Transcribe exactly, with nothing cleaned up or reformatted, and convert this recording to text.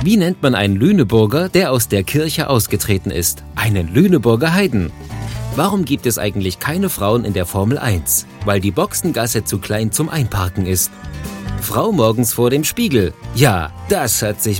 Wie nennt man einen Lüneburger, der aus der Kirche ausgetreten ist? Einen Lüneburger Heiden. Warum gibt es eigentlich keine Frauen in der Formel eins? Weil die Boxengasse zu klein zum Einparken ist. Frau morgens vor dem Spiegel. Ja, das hat sich